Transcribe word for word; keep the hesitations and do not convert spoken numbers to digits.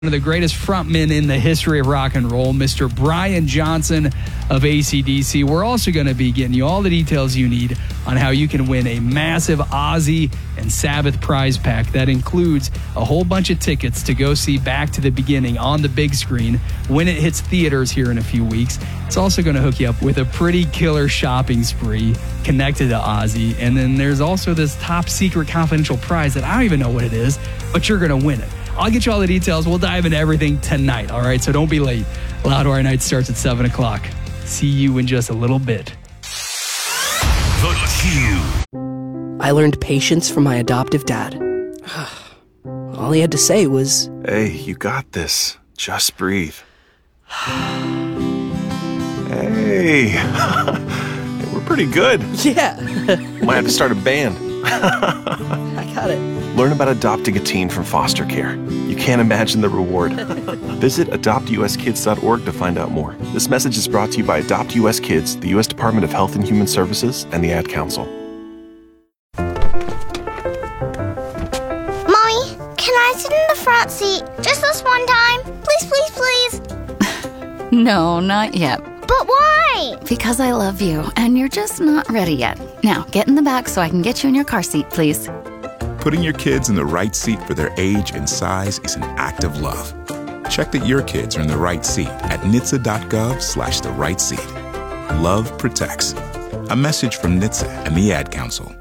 One of the greatest frontmen in the history of rock and roll, Mister Brian Johnson of A C D C. We're also going to be getting you all the details you need on how you can win a massive Ozzy and Sabbath prize pack that includes a whole bunch of tickets to go see Back to the Beginning on the big screen when it hits theaters here in a few weeks. It's also going to hook you up with a pretty killer shopping spree connected to Ozzy. And then there's also this top secret confidential prize that I don't even know what it is, but you're going to win it. I'll get you all the details. We'll dive into everything tonight, all right? So don't be late. Loudwire Night starts at seven o'clock. See you in just a little bit. The Q. I learned patience from my adoptive dad. All he had to say was, "Hey, you got this. Just breathe." Hey. We're pretty good. Yeah. Might have to start a band. I got it. Learn about adopting a teen from foster care. You can't imagine the reward. Visit adopt u s kids dot org to find out more. This message is brought to you by Adopt U S Kids, the U S Department of Health and Human Services, and the Ad Council. Mommy, can I sit in the front seat just this one time? Please, please, please. No, not yet. But why? Because I love you, and you're just not ready yet. Now, get in the back so I can get you in your car seat, please. Putting your kids in the right seat for their age and size is an act of love. Check that your kids are in the right seat at N H T S A dot gov slash the right seat. Love protects. A message from N H T S A and the Ad Council.